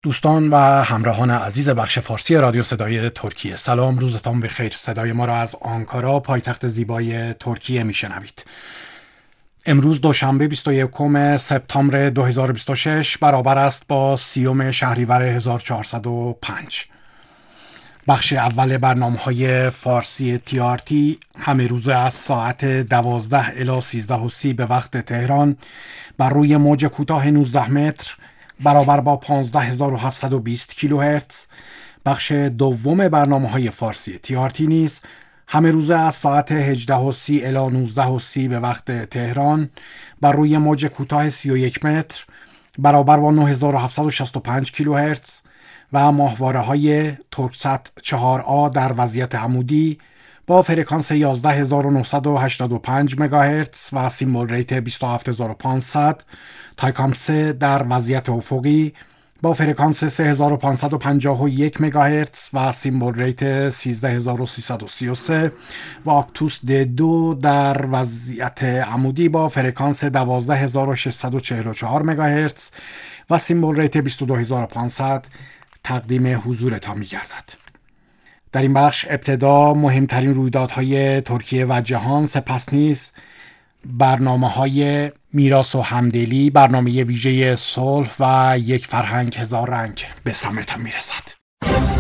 دوستان و همراهان عزیز بخش فارسی رادیو صدای ترکیه، سلام، روزتان بخیر. صدای ما را از آنکارا، پایتخت زیبای ترکیه میشنوید. امروز دوشنبه 21 سپتامبر 2026 برابر است با 30 شهریور 1405. بخش اول برنامه‌های فارسی TRT همه روزه از ساعت 12 الی 13:30 به وقت تهران بر روی موج کوتاه 19 متر برابر با 15720 کیلوهرتز. بخش دوم برنامه‌های فارسی TRT نیز همه روزه از ساعت 18:30 الی 19:30 به وقت تهران بر روی موج کوتاه 31 متر برابر با 9765 کیلوهرتز و ماهواره‌های ترکسات 4A در وضعیت عمودی با فرکانس 11985 مگاهرتز و سیمبل ریت 27500، تایکام 3 در وضعیت افقی با فرکانس 3551 مگاهرتز و سیمبل ریت 13333 و آپتوس D2 در وضعیت عمودی با فرکانس 12644 مگاهرتز و سیمبل ریت 22500 تقدیم حضورتان می گردد. در این بخش ابتدا مهمترین رویدادهای ترکیه و جهان، سپس نیز برنامه‌های میراث و همدلی، برنامه ویژه صلح و یک فرهنگ هزار رنگ به سمتان میرسد.